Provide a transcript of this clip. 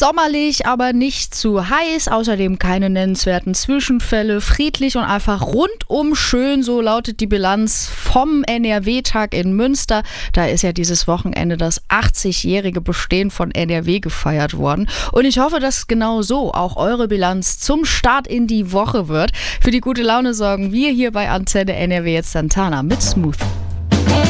sommerlich, aber nicht zu heiß. Außerdem keine nennenswerten Zwischenfälle. Friedlich und einfach rundum schön, so lautet die Bilanz vom NRW-Tag in Münster. Da ist ja dieses Wochenende das 80-jährige Bestehen von NRW gefeiert worden. Und ich hoffe, dass genau so auch eure Bilanz zum Start in die Woche wird. Für die gute Laune sorgen wir hier bei Antenne NRW jetzt Santana mit Smooth.